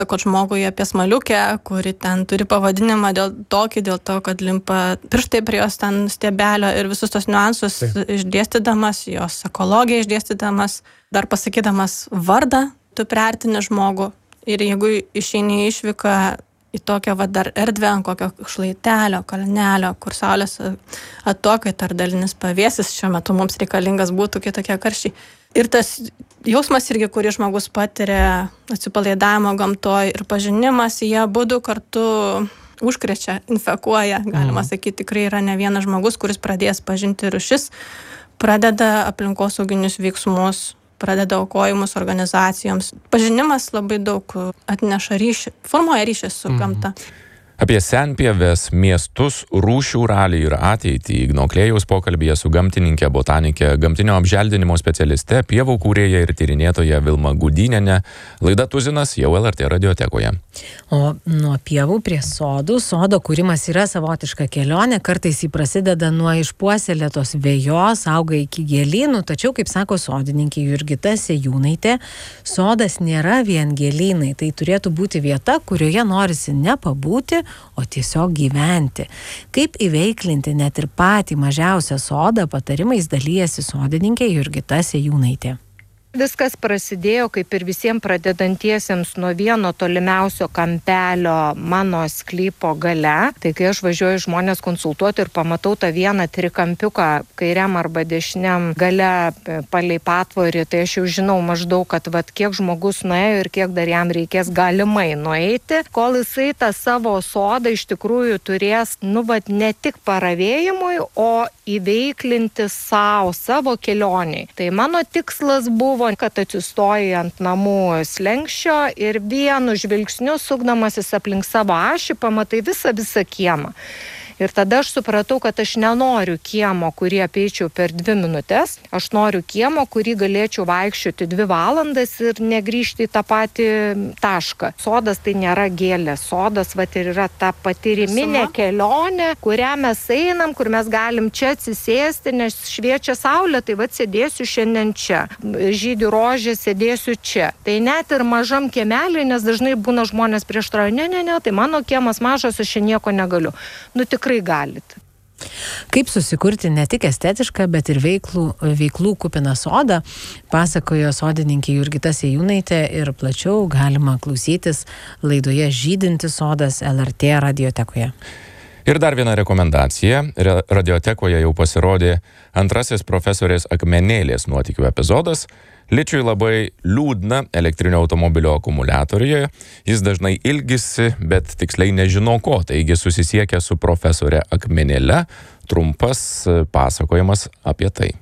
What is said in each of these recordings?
kad žmogui apie smaliukę, kuri ten turi pavadinimą dėl to, kad limpa pirštai prie jos ten stiebelio ir visus tos niuansus išdėstydamas, jos ekologiją išdėstydamas, dar pasakydamas vardą, tu priartini žmogų. Ir jeigu išeini išvyką į tokią dar erdvę ant kokio šlaitelio, kalnelio, kur saulės atokaita ar dalinis pavėsis šiuo metu mums reikalingas būtų kitokie karščiai. Ir tas jausmas irgi, kurį žmogus patiria atsipalaidavimo gamtoj ir pažinimas, jie abudu kartu užkrečia, infekuoja, galima sakyti, tikrai yra ne vienas žmogus, kuris pradės pažinti rūšis, pradeda aplinkosauginius veiksmus, pradeda aukojimus organizacijoms. Pažinimas labai daug atneša ryšį, formuoja ryšį su gamta. Apie senpievės, miestus, rūšių ralį ir ateitį Igno Klėjaus pokalbyje su gamtininkė, botanikė, gamtinio apželdinimo specialiste, pievų kūrėja ir tyrinėtoja Vilma Gudynienė. Laida Tuzinas jau LRT radiotekoje. O nuo pievų prie sodų, sodo kūrimas yra savotiška kelionė, kartais jį prasideda nuo išpuoselėtos vejos, auga iki gėlynų, tačiau, kaip sako sodininkė Jurgita Sejūnaitė, sodas nėra vien gėlynai, tai turėtų būti vieta, kurioje norisi nepabūti, o tiesiog gyventi. Kaip įveiklinti net ir patį mažiausią sodą, patarimais dalyjasi sodininkė Jurgita Sejūnaitė. Viskas prasidėjo, kaip ir visiems pradedantiesiems, nuo vieno tolimiausio kampelio mano sklypo gale. Tai kai aš važiuoju žmonės konsultuoti ir pamatau tą vieną trikampiuką kairiam arba dešiniam gale palei patvorį, tai aš jau žinau maždaug, kad kiek žmogus nuėjo ir kiek dar jam reikės galimai nueiti, kol jisai tą savo sodą iš tikrųjų turės, ne tik paravėjimui, o įveiklinti savo kelioniai. Tai mano tikslas buvo, kad atsistoji ant namų slenkščio ir vienu žvilgsniu sukdamasis aplink savo ašį pamatai visą kiemą. Ir tada aš supratau, kad aš nenoriu kiemo, kurį apeičiau per 2 minutės. Aš noriu kiemo, kurį galėčiau vaikščioti 2 valandas ir negrįžti į tą patį tašką. Sodas tai nėra gėlė. Sodas ir yra ta patyriminė kelionė, kurią mes einam, kur mes galim čia atsisėsti, nes šviečia saulė, tai sėdėsiu šiandien čia. Žydi rožė, sėdėsiu čia. Tai net ir mažam kiemelį, nes dažnai būna žmonės prieštarauja, ne, tai mano kiemas mažas, aš čia nieko negaliu. Tikrai galit. Kaip susikurti ne tik estetišką, bet ir veiklų kupiną sodą, pasakojo sodininkė Jurgita Sejūnaitė ir plačiau galima klausytis laidoje Žydintis sodas LRT radiotekoje. Ir dar viena rekomendacija. Radiotekoje jau pasirodė antrasis profesorės Akmenėlės nuotykių epizodas. Ličiui labai liūdna elektrinio automobilio akumuliatorijoje. Jis dažnai ilgisi, bet tiksliai nežino ko. Taigi susisiekia su profesorė Akmenėle. Trumpas pasakojimas apie tai.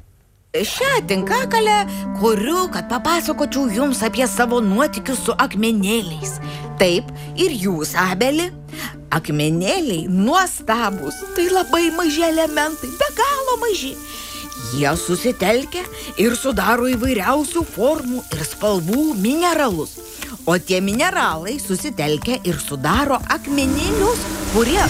Šią tinkakalę kuriu, kad papasakočiau jums apie savo nuotykius su akmenėliais. Taip, ir jūs, Abeli. Akmenėliai nuostabūs. Tai labai maži elementai, be galo maži. Jie susitelkia ir sudaro įvairiausių formų ir spalvų mineralus. O tie mineralai susitelkia ir sudaro akmenėlius, kurie...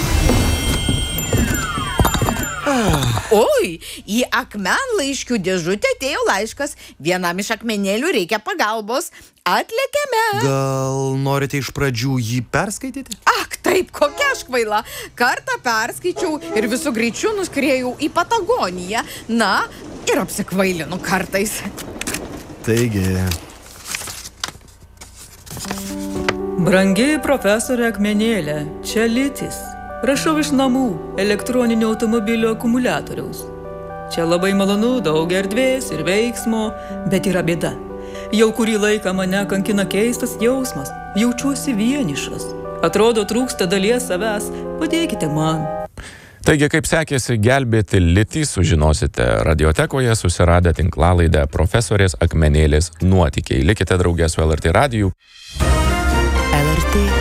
Oi, į akmenlaiškių dėžutę atėjo laiškas. Vienam iš akmenėlių reikia pagalbos. Atlėkėme. Gal norite iš pradžių jį perskaityti? Ak, taip, kokia aš kvaila. Kartą perskaičiau ir visų greičių nuskrėjau į Patagoniją. Na, ir apsikvailinu kartais. Taigi... Brangi profesorė Akmenėlė, čia Litis. Rašau iš namų elektroninio automobilio akumuliatoriaus. Čia labai malonu, daug erdvės ir veiksmo, bet yra bėda. Jau kurį laiką mane kankina keistas jausmas, jaučiuosi vienišas. Atrodo, trūksta dalies savęs, padėkite man. Taigi, kaip sekėsi gelbėti Litį, sužinosite radiotekoje, susiradę tinklalaidę profesorės Akmenėlės nuotykiai. Likite drauge su LRT radiju. LRT